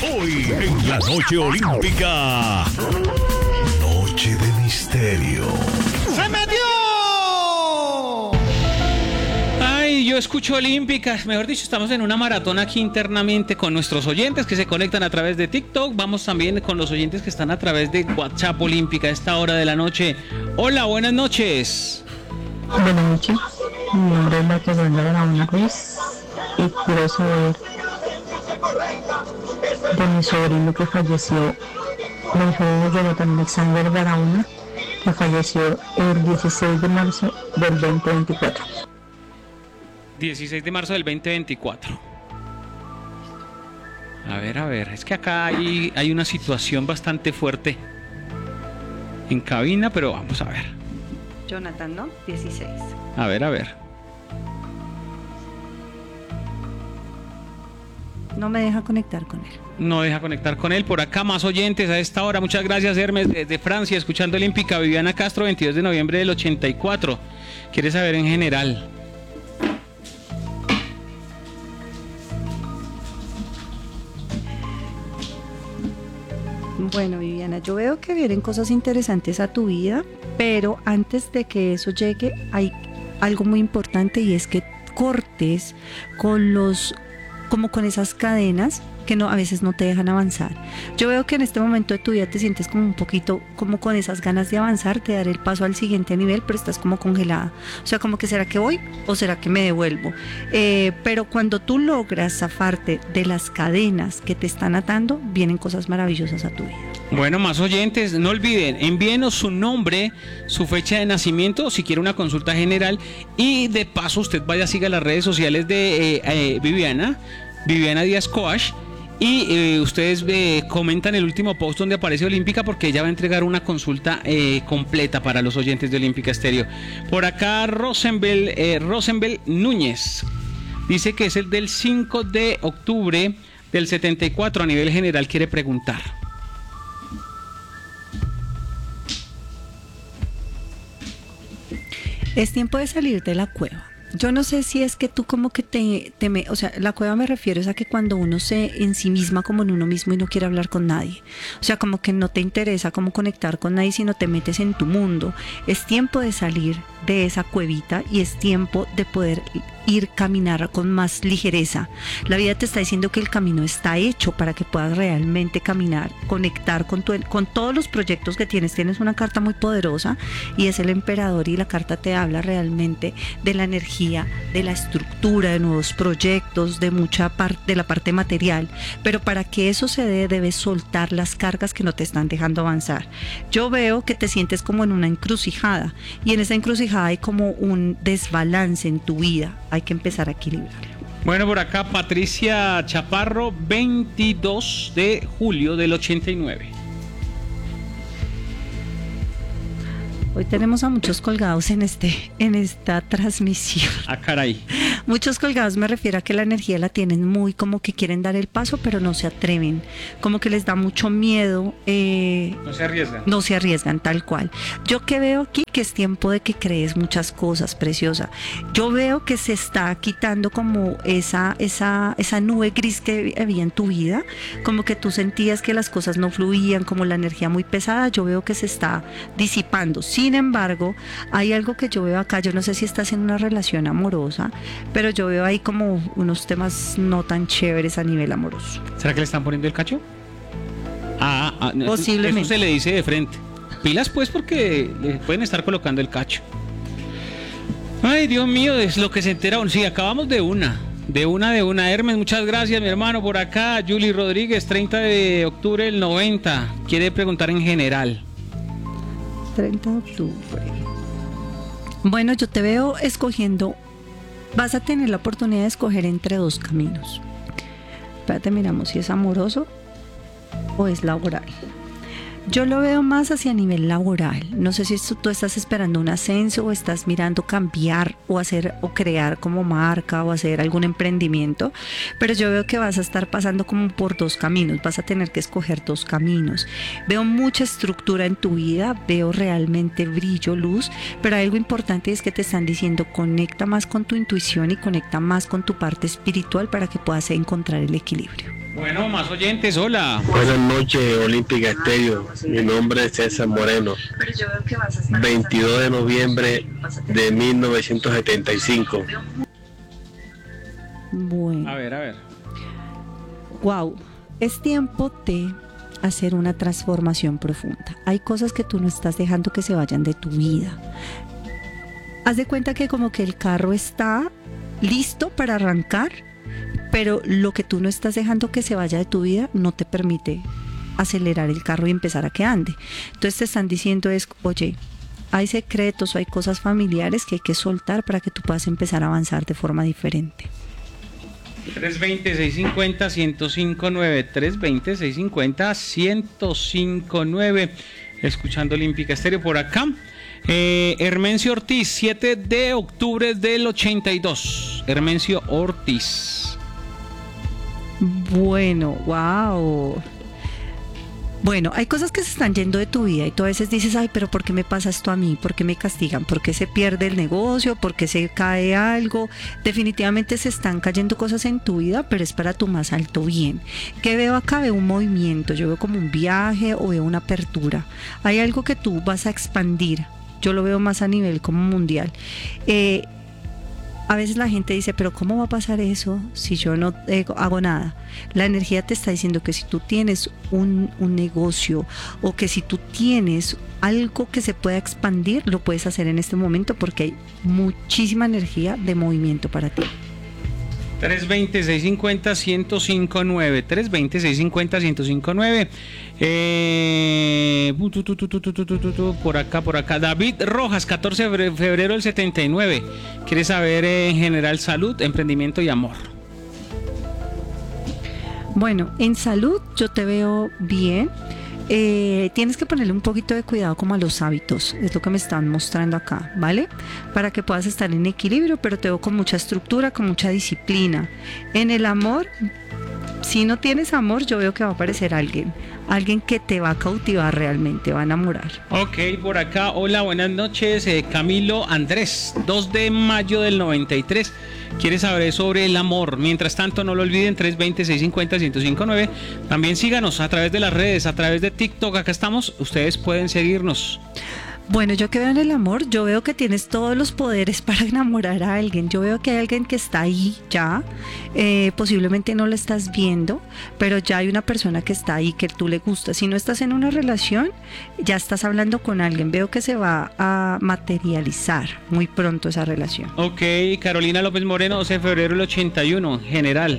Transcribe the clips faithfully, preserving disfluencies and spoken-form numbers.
Hoy en la noche olímpica. Noche de misterio. ¡Se metió! Ay, yo escucho olímpicas. Mejor dicho, estamos en una maratón aquí internamente con nuestros oyentes que se conectan a través de TikTok. Vamos también con los oyentes que están a través de WhatsApp Olímpica a esta hora de la noche. Hola, buenas noches. Buenas noches. Mi nombre es Bartolomé Barahona Ruiz y quiero saber de mi sobrino que falleció, mi sobrino Jonathan Alexander Barahona, que falleció el dieciséis de marzo del veinte veinticuatro. dieciséis de marzo del veinte veinticuatro. A ver, a ver, es que acá hay, hay una situación bastante fuerte en cabina, pero vamos a ver. Jonathan, ¿no? dieciséis. A ver, a ver. No me deja conectar con él. No deja conectar con él. Por acá más oyentes a esta hora. Muchas gracias, Hermes, desde Francia, escuchando Olímpica. Viviana Castro, veintidós de noviembre del ochenta y cuatro. ¿Quiere saber en general? Bueno, Viviana, yo veo que vienen cosas interesantes a tu vida, pero antes de que eso llegue, hay algo muy importante y es que cortes con los, como con esas cadenas que no, a veces no te dejan avanzar. Yo veo que en este momento de tu vida te sientes como un poquito como con esas ganas de avanzar, de dar el paso al siguiente nivel, pero estás como congelada. O sea, como que ¿será que voy o será que me devuelvo? Eh, pero cuando tú logras zafarte de las cadenas que te están atando, vienen cosas maravillosas a tu vida. Bueno, más oyentes, no olviden, envíenos su nombre, su fecha de nacimiento, si quiere una consulta general, y de paso usted vaya, siga las redes sociales de eh, eh, Viviana, Viviana Díaz Coach, y eh, ustedes eh, comentan el último post donde aparece Olímpica, porque ella va a entregar una consulta eh, completa para los oyentes de Olímpica Estéreo. Por acá Rosenbel, eh, Rosenbel Núñez dice que es el del cinco de octubre del setenta y cuatro, a nivel general quiere preguntar. Es tiempo de salir de la cueva. Yo no sé si es que tú como que te, te me, o sea, la cueva me refiero es a que cuando uno se ensimisma como en uno mismo y no quiere hablar con nadie, o sea, como que no te interesa cómo conectar con nadie, sino te metes en tu mundo. Es tiempo de salir de esa cuevita y es tiempo de poder ir caminar con más ligereza. La vida te está diciendo que el camino está hecho para que puedas realmente caminar, conectar con, tu, con todos los proyectos que tienes. Tienes una carta muy poderosa y es el emperador, y la carta te habla realmente de la energía, de la estructura, de nuevos proyectos, de mucha parte, de la parte material. Pero para que eso se dé, debes soltar las cargas que no te están dejando avanzar. Yo veo que te sientes como en una encrucijada, y en esa encrucijada hay como un desbalance en tu vida. Hay que empezar a equilibrarlo. Bueno, por acá Patricia Chaparro, veintidós de julio del ochenta y nueve. Hoy tenemos a muchos colgados en este, en esta transmisión. Ah, caray. Muchos colgados me refiero a que la energía la tienen muy como que quieren dar el paso, pero no se atreven. Como que les da mucho miedo. Eh, no se arriesgan. No se arriesgan, tal cual. Yo que veo aquí que es tiempo de que crees muchas cosas, preciosa. Yo veo que se está quitando como esa, esa, esa nube gris que había en tu vida. Como que tú sentías que las cosas no fluían, como la energía muy pesada. Yo veo que se está disipando. Sí. Sin embargo, hay algo que yo veo acá, yo no sé si estás en una relación amorosa, pero yo veo ahí como unos temas no tan chéveres a nivel amoroso. ¿Será que le están poniendo el cacho? Ah, ah posiblemente. Eso se le dice de frente. Pilas pues, porque le pueden estar colocando el cacho. Ay, Dios mío, es lo que se entera. Sí, acabamos de una. De una, de una. Hermes, muchas gracias, mi hermano. Por acá, Julie Rodríguez, treinta de octubre del noventa. Quiere preguntar en general. treinta de octubre. Bueno, yo te veo escogiendo, vas a tener la oportunidad de escoger entre dos caminos. Espérate, miramos si es amoroso o es laboral. Yo lo veo más hacia nivel laboral. No sé si tú estás esperando un ascenso o estás mirando cambiar o hacer o crear como marca o hacer algún emprendimiento, pero yo veo que vas a estar pasando como por dos caminos, vas a tener que escoger dos caminos. Veo mucha estructura en tu vida, veo realmente brillo, luz, pero hay algo importante, es que te están diciendo conecta más con tu intuición y conecta más con tu parte espiritual para que puedas encontrar el equilibrio. Bueno, más oyentes, hola. Buenas noches, Olímpica Estéreo. Mi nombre es César Moreno. veintidós de noviembre de mil novecientos setenta y cinco. Bueno. A ver, a ver. Wow, es tiempo de hacer una transformación profunda. Hay cosas que tú no estás dejando que se vayan de tu vida. Haz de cuenta que como que el carro está listo para arrancar, pero lo que tú no estás dejando que se vaya de tu vida no te permite acelerar el carro y empezar a que ande. Entonces te están diciendo es, oye, hay secretos o hay cosas familiares que hay que soltar para que tú puedas empezar a avanzar de forma diferente. tres veinte, seiscientos cincuenta, ciento cinco nueve. tres veinte, seiscientos cincuenta, ciento cinco nueve. Escuchando Olímpica Estéreo por acá. Eh, Hermencio Ortiz, siete de octubre del ochenta y dos. Hermencio Ortiz. Bueno, wow. Bueno, hay cosas que se están yendo de tu vida y tú a veces dices, ay, pero ¿por qué me pasa esto a mí? ¿Por qué me castigan? ¿Por qué se pierde el negocio? ¿Por qué se cae algo? Definitivamente se están cayendo cosas en tu vida, pero es para tu más alto bien. ¿Qué veo acá? Veo un movimiento, yo veo como un viaje o veo una apertura. Hay algo que tú vas a expandir. Yo lo veo más a nivel como mundial. Eh, A veces la gente dice, pero ¿cómo va a pasar eso si yo no eh, hago nada? La energía te está diciendo que si tú tienes un, un negocio o que si tú tienes algo que se pueda expandir, lo puedes hacer en este momento porque hay muchísima energía de movimiento para ti. tres veinte, seiscientos cincuenta, ciento cinco nueve. tres veinte, seiscientos cincuenta, ciento cinco nueve. Eh, tu, tu, tu, tu, tu, tu, tu, tu, por acá, por acá. David Rojas, catorce de febrero del setenta y nueve. Quiere saber eh, en general salud, emprendimiento y amor. Bueno, en salud yo te veo bien. Eh, tienes que ponerle un poquito de cuidado como a los hábitos, es lo que me están mostrando acá, ¿vale? Para que puedas estar en equilibrio, pero te veo con mucha estructura, con mucha disciplina. En el amor, si no tienes amor, yo veo que va a aparecer alguien, alguien que te va a cautivar realmente, va a enamorar. Ok, por acá, hola, buenas noches, eh, Camilo Andrés, dos de mayo del noventa y tres. Quiere saber sobre el amor. Mientras tanto, no lo olviden, tres veinte, seiscientos cincuenta, ciento cinco nueve. También síganos a través de las redes, a través de TikTok. Acá estamos, ustedes pueden seguirnos. Bueno, yo que veo en el amor, yo veo que tienes todos los poderes para enamorar a alguien. Yo veo que hay alguien que está ahí ya, eh, posiblemente no lo estás viendo, pero ya hay una persona que está ahí que tú le gusta. Si no estás en una relación, ya estás hablando con alguien. Veo que se va a materializar muy pronto esa relación. Ok, Carolina López Moreno, doce de febrero del ochenta y uno, general.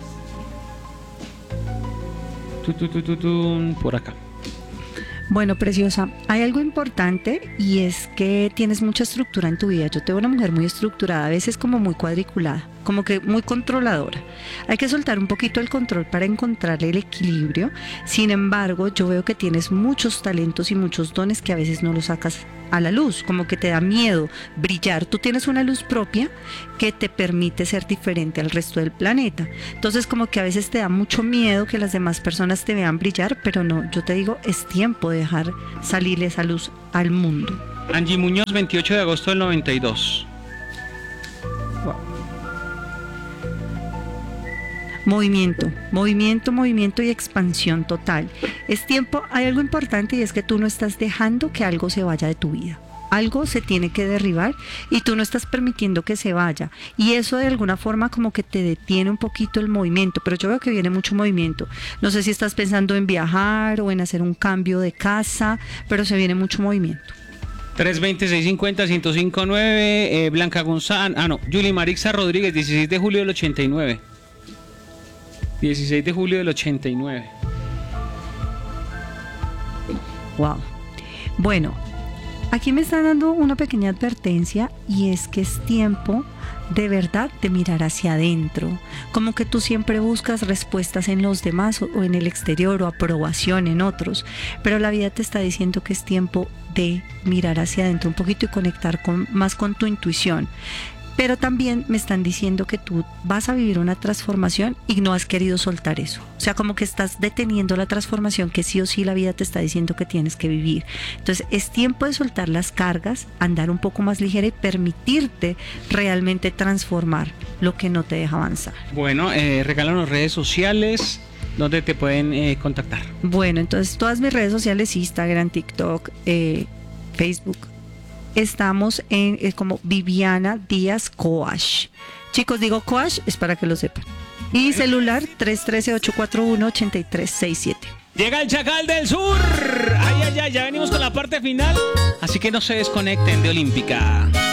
Tu, tu, tu, tu, tu, por acá. Bueno, preciosa, hay algo importante y es que tienes mucha estructura en tu vida. Yo te veo una mujer muy estructurada, a veces como muy cuadriculada, como que muy controladora. Hay que soltar un poquito el control para encontrar el equilibrio. Sin embargo, yo veo que tienes muchos talentos y muchos dones que a veces no los sacas a la luz, como que te da miedo brillar. Tú tienes una luz propia que te permite ser diferente al resto del planeta. Entonces, como que a veces te da mucho miedo que las demás personas te vean brillar, pero no, yo te digo, es tiempo de dejar salir esa luz al mundo. Angie Muñoz, veintiocho de agosto del noventa y dos. Movimiento, movimiento, movimiento y expansión total. Es tiempo, hay algo importante y es que tú no estás dejando que algo se vaya de tu vida. Algo se tiene que derribar y tú no estás permitiendo que se vaya. Y eso de alguna forma como que te detiene un poquito el movimiento, pero yo veo que viene mucho movimiento. No sé si estás pensando en viajar o en hacer un cambio de casa, pero se viene mucho movimiento. tres veinte, seiscientos cincuenta, ciento cinco nueve, eh, Blanca González, ah no, Yuli Marixa Rodríguez, dieciséis de julio del ochenta y nueve. dieciséis de julio del ochenta y nueve. Wow. Bueno, aquí me están dando una pequeña advertencia y es que es tiempo de verdad de mirar hacia adentro. Como que tú siempre buscas respuestas en los demás o en el exterior o aprobación en otros, pero la vida te está diciendo que es tiempo de mirar hacia adentro un poquito y conectar con, más con tu intuición. Pero también me están diciendo que tú vas a vivir una transformación y no has querido soltar eso. O sea, como que estás deteniendo la transformación que sí o sí la vida te está diciendo que tienes que vivir. Entonces es tiempo de soltar las cargas, andar un poco más ligera y permitirte realmente transformar lo que no te deja avanzar. Bueno, eh, regálanos redes sociales. ¿dónde te pueden eh, contactar? Bueno, entonces todas mis redes sociales, Instagram, TikTok, eh, Facebook, estamos en eh, como Viviana Díaz Coach. Chicos, digo Coach es para que lo sepan. Y celular tres uno tres, ocho cuatro uno, ocho tres seis siete. Llega el Chacal del Sur. Ay, ay, ay, ya venimos con la parte final. Así que no se desconecten de Olímpica.